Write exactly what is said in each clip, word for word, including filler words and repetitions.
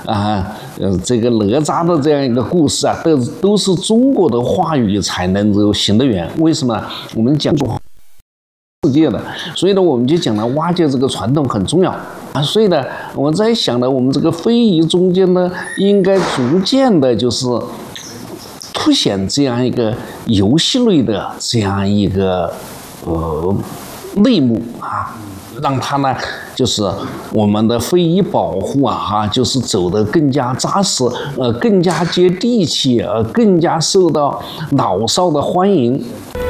啊，呃，这个哪吒的这样一个故事啊，都都是中国的话语才能够行得远。为什么？我们讲世界的，所以呢，我们就讲了挖掘这个传统很重要啊。所以呢，我在想呢，我们这个非遗中间呢，应该逐渐的就是凸显这样一个游戏类的这样一个呃类目啊。让它呢，就是我们的非遗保护啊，哈，就是走得更加扎实，呃，更加接地气，呃，更加受到老少的欢迎。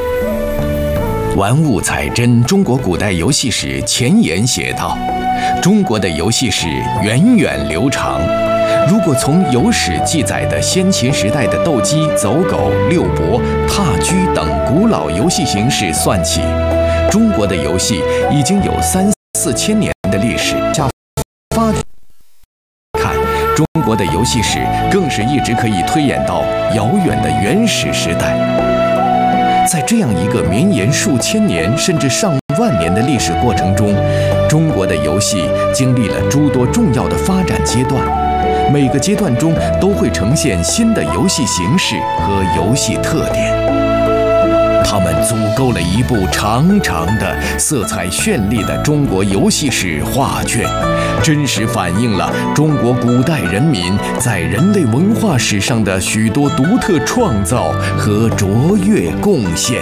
玩物采真中国古代游戏史前言写道：中国的游戏史源远流长。如果从有史记载的先秦时代的斗鸡、走狗、六博、踏车等古老游戏形式算起，中国的游戏已经有三四千年的历史。发看中国的游戏史，更是一直可以推演到遥远的原始时代。在这样一个绵延数千年甚至上万年的历史过程中，中国的游戏经历了诸多重要的发展阶段，每个阶段中都会呈现新的游戏形式和游戏特点。它们组构了一部长长的、色彩绚丽的中国游戏史画卷，真实反映了中国古代人民在人类文化史上的许多独特创造和卓越贡献。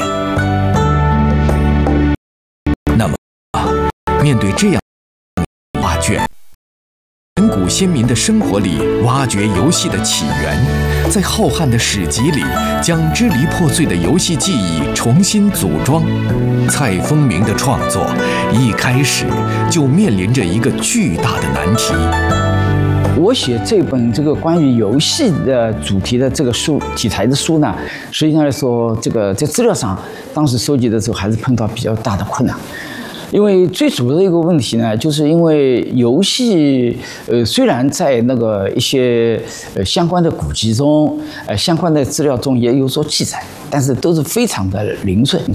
那么，面对这样的画卷，远古先民的生活里挖掘游戏的起源，在浩瀚的史籍里将支离破碎的游戏记忆重新组装。蔡丰明的创作一开始就面临着一个巨大的难题。 我写这本这个关于游戏的主题的这个书题材的书呢，实际上来说，这个在资料上当时收集的时候还是碰到比较大的困难。因为最主要的一个问题呢，就是因为游戏，呃，虽然在那个一些呃相关的古籍中，呃相关的资料中也有所记载，但是都是非常的零碎，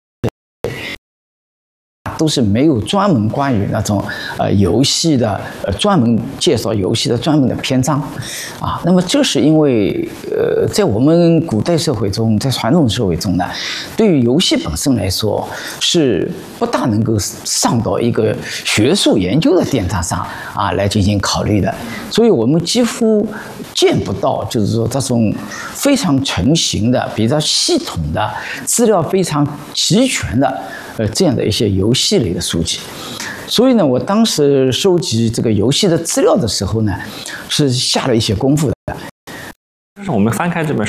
都是没有专门关于那种呃游戏的呃专门介绍游戏的专门的篇章，啊，那么这是因为呃在我们古代社会中，在传统社会中呢，对于游戏本身来说是不大能够上到一个学术研究的殿堂上啊来进行考虑的，所以我们几乎见不到就是说这种非常成型的、比较系统的、资料非常齐全的呃这样的一些游戏系列的书籍。所以呢，我当时收集这个游戏的资料的时候呢，是下了一些功夫的。 就是我们翻开这本书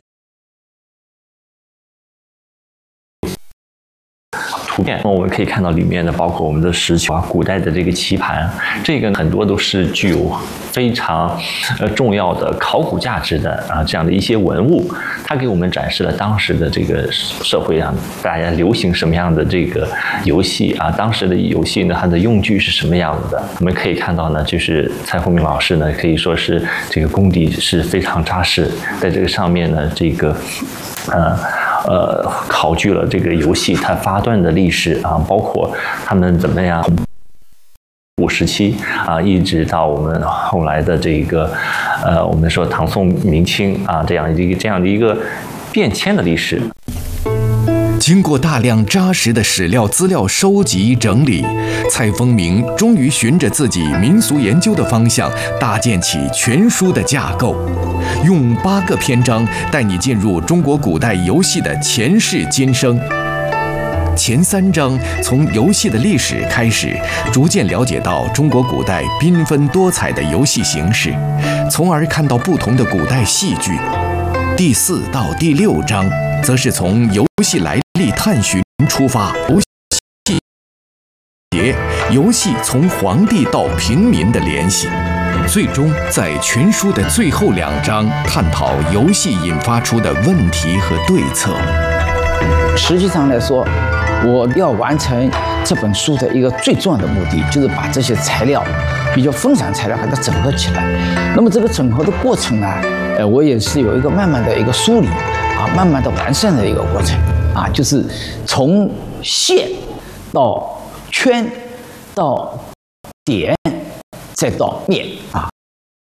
图片，我们可以看到里面的包括我们的石球啊、古代的这个棋盘，这个很多都是具有非常呃重要的考古价值的啊这样的一些文物，它给我们展示了当时的这个社会上大家流行什么样的这个游戏啊，当时的游戏呢，它的用具是什么样子的。我们可以看到呢，就是蔡丰明老师呢，可以说是这个功底是非常扎实，在这个上面呢，这个呃。呃，考据了这个游戏它发端的历史啊，包括他们怎么样古时期啊，一直到我们后来的这个呃，我们说唐宋明清啊，这样一个这样的一个变迁的历史。 经过大量扎实的史料资料收集整理，蔡丰明终于循着自己民俗研究的方向，搭建起全书的架构，用八个篇章带你进入中国古代游戏的前世今生。前三章从游戏的历史开始，逐渐了解到中国古代缤纷多彩的游戏形式，从而看到不同的古代戏剧。第四到第六章则是从游戏来历探寻出发，游戏节游戏从皇帝到平民的联系，最终在全书的最后两章探讨游戏引发出的问题和对策。 实际上来说，我要完成这本书的一个最重要的目的，就是把这些材料比较分散材料把它整合起来。那么这个整合的过程呢，呃，我也是有一个慢慢的一个梳理啊，慢慢的完善的一个过程啊，就是从线到圈到点再到面啊，